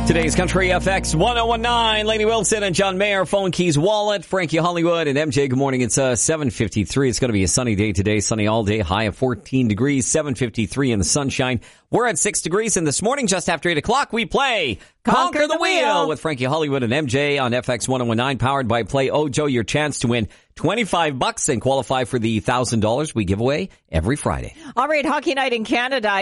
Today's Country FX 1019. Lady Wilson and John Mayer, Phone Keys Wallet, Frankie Hollywood and MJ. Good morning. It's 7:53. It's going to be a sunny day today. Sunny all day. High of 14 degrees. 7:53 in the sunshine. We're at 6 degrees. And this morning, just after 8 o'clock, we play Conquer the Wheel with Frankie Hollywood and MJ on FX 1019, powered by Play Ojo. Your chance to win $25 and qualify for the $1,000 we give away every Friday. All right, Hockey Night in Canada.